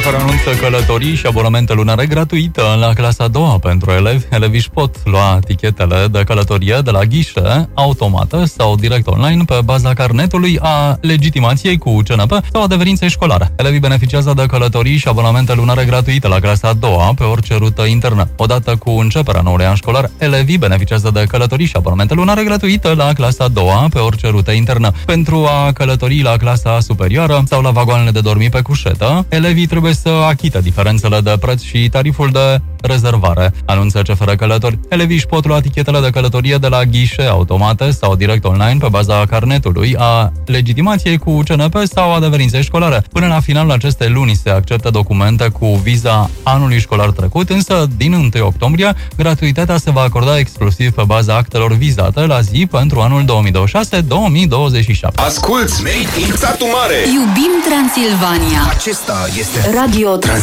care anunță călătorii și abonamente lunare gratuite la clasa a doua pentru elevi. Elevii își pot lua tichetele de călătorie de la ghișe, automată sau direct online pe baza carnetului, a legitimației cu CNP sau adeverinței școlare. Elevii beneficiază de călătorii și abonamente lunare gratuite la clasa a doua pe orice rută internă. Odată cu începerea noului an școlar, elevii beneficiază de călătorii și abonamente lunare gratuite la clasa a doua pe orice rută internă. Pentru a călători la clasa superioară sau la vagoanele de dormit pe cușetă, elevii trebuie să achită diferențele de preț și tariful de rezervare, anunță CFR Călători. Elevii își pot lua tichetele de călătorie de la ghișe automate sau direct online pe baza carnetului, a legitimației cu CNP sau adeverinței școlare. Până la finalul acestei luni se acceptă documente cu viza anului școlar trecut, însă din 1 octombrie gratuitatea se va acorda exclusiv pe baza actelor vizate la zi pentru anul 2026-2027. Asculți, Made in Satu Mare! Iubim Transilvania. Acesta este Radio